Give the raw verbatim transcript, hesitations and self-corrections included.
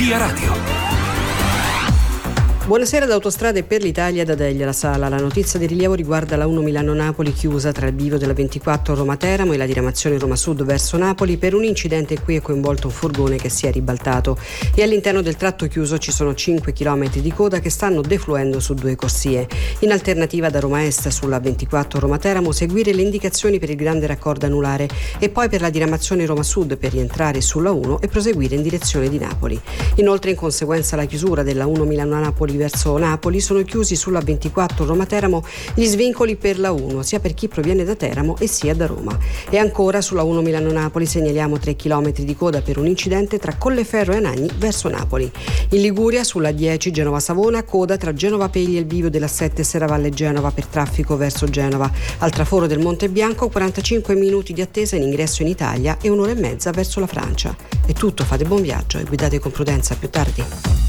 Via Radio. Buonasera da Autostrade per l'Italia, da Delia La Sala. La notizia di rilievo riguarda la uno Milano-Napoli chiusa tra il bivio della ventiquattro Roma-Teramo e la diramazione Roma-Sud verso Napoli per un incidente in cui è coinvolto un furgone che si è ribaltato, e all'interno del tratto chiuso ci sono cinque chilometri di coda che stanno defluendo su due corsie. In alternativa da Roma Est sulla ventiquattro Roma-Teramo seguire le indicazioni per il grande raccordo anulare e poi per la diramazione Roma-Sud per rientrare sulla uno e proseguire in direzione di Napoli. Inoltre, in conseguenza alla chiusura della uno Milano-Napoli verso Napoli, sono chiusi sulla ventiquattro Roma-Teramo gli svincoli per la uno, sia per chi proviene da Teramo e sia da Roma. E ancora sulla uno Milano-Napoli segnaliamo tre chilometri di coda per un incidente tra Colleferro e Anagni verso Napoli. In Liguria sulla dieci Genova-Savona, coda tra Genova Pegli e il bivio della sette Serravalle-Genova per traffico verso Genova. Al traforo del Monte Bianco quarantacinque minuti di attesa in ingresso in Italia e un'ora e mezza verso la Francia. È tutto, fate buon viaggio e guidate con prudenza. A più tardi.